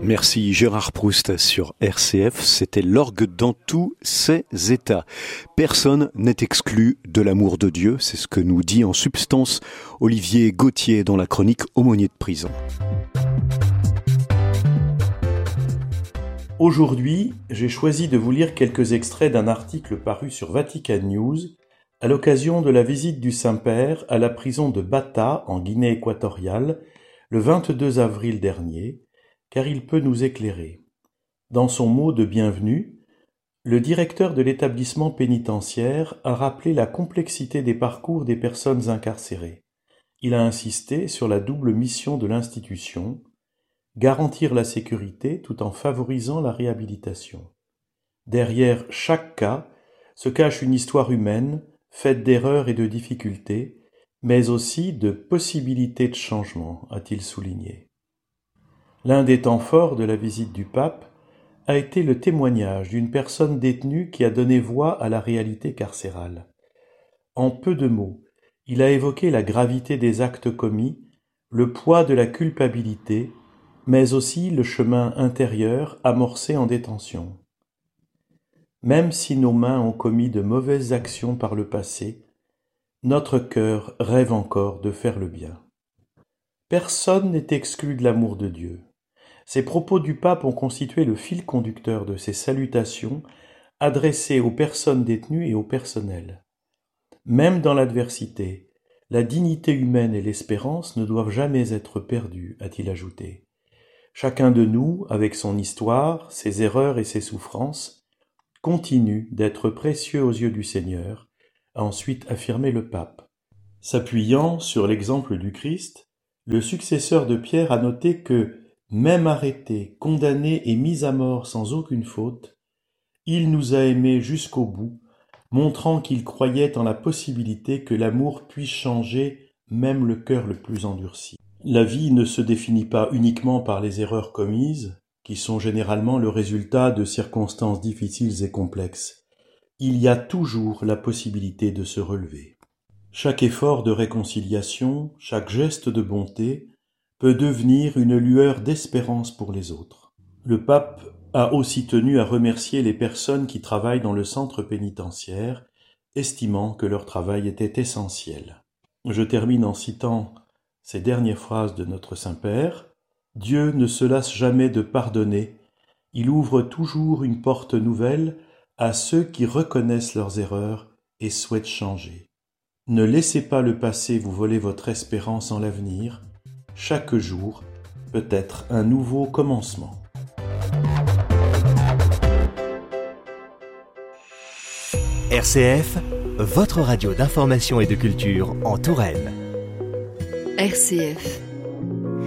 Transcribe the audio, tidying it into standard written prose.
Merci Gérard Proust sur RCF, c'était l'orgue dans tous ses états. Personne n'est exclu de l'amour de Dieu, c'est ce que nous dit en substance Olivier Gauthier dans la chronique Aumônier de prison. Aujourd'hui, j'ai choisi de vous lire quelques extraits d'un article paru sur Vatican News à l'occasion de la visite du Saint-Père à la prison de Bata en Guinée équatoriale le 22 avril dernier, car il peut nous éclairer. Dans son mot de bienvenue, le directeur de l'établissement pénitentiaire a rappelé la complexité des parcours des personnes incarcérées. Il a insisté sur la double mission de l'institution, garantir la sécurité tout en favorisant la réhabilitation. Derrière chaque cas se cache une histoire humaine, faite d'erreurs et de difficultés, mais aussi de possibilités de changement, a-t-il souligné. L'un des temps forts de la visite du pape a été le témoignage d'une personne détenue qui a donné voix à la réalité carcérale. En peu de mots, il a évoqué la gravité des actes commis, le poids de la culpabilité, mais aussi le chemin intérieur amorcé en détention. Même si nos mains ont commis de mauvaises actions par le passé, notre cœur rêve encore de faire le bien. Personne n'est exclu de l'amour de Dieu. Ces propos du pape ont constitué le fil conducteur de ses salutations adressées aux personnes détenues et au personnel. Même dans l'adversité, la dignité humaine et l'espérance ne doivent jamais être perdues, a-t-il ajouté. Chacun de nous, avec son histoire, ses erreurs et ses souffrances, continue d'être précieux aux yeux du Seigneur, a ensuite affirmé le pape. S'appuyant sur l'exemple du Christ, le successeur de Pierre a noté que, même arrêté, condamné et mis à mort sans aucune faute, il nous a aimés jusqu'au bout, montrant qu'il croyait en la possibilité que l'amour puisse changer même le cœur le plus endurci. La vie ne se définit pas uniquement par les erreurs commises, qui sont généralement le résultat de circonstances difficiles et complexes. Il y a toujours la possibilité de se relever. Chaque effort de réconciliation, chaque geste de bonté peut devenir une lueur d'espérance pour les autres. Le pape a aussi tenu à remercier les personnes qui travaillent dans le centre pénitentiaire, estimant que leur travail était essentiel. Je termine en citant ces dernières phrases de notre Saint-Père. « Dieu ne se lasse jamais de pardonner, il ouvre toujours une porte nouvelle à ceux qui reconnaissent leurs erreurs et souhaitent changer. Ne laissez pas le passé vous voler votre espérance en l'avenir. Chaque jour peut être un nouveau commencement. » RCF, votre radio d'information et de culture en Touraine. RCF